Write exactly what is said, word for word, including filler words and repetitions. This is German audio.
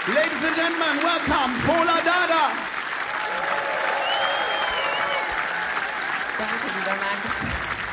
Ladies and gentlemen, welcome, Fola Dada. Danke, lieber Max.